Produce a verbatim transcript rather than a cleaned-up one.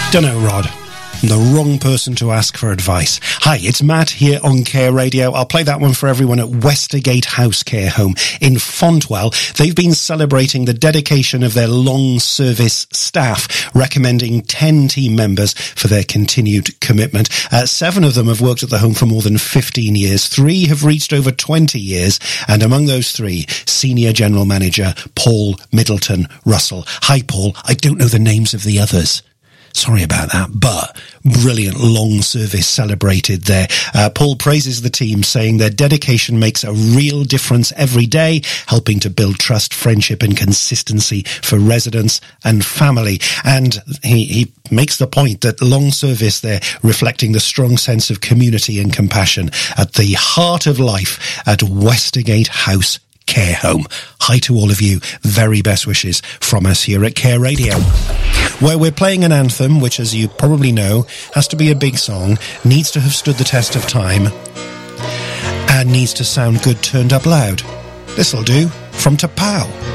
Dunno, Rod. I'm the wrong person to ask for advice. Hi, it's Matt here on Care Radio. I'll play that one for everyone at Westergate House Care Home in Fontwell. They've been celebrating the dedication of their long service staff, recommending ten team members for their continued commitment. Uh, seven of them have worked at the home for more than fifteen years. Three have reached over twenty years. And among those three, Senior General Manager Paul Middleton Russell. Hi, Paul. I don't know the names of the others. Sorry about that, but brilliant long service celebrated there. Uh, Paul praises the team, saying their dedication makes a real difference every day, helping to build trust, friendship and consistency for residents and family. And he, he makes the point that long service there, reflecting the strong sense of community and compassion at the heart of life at Westergate House Care Home. Hi to all of you. Very best wishes from us here at Care Radio, where we're playing an anthem which, as you probably know, has to be a big song, needs to have stood the test of time, and needs to sound good turned up loud. This'll do, from T'Pau.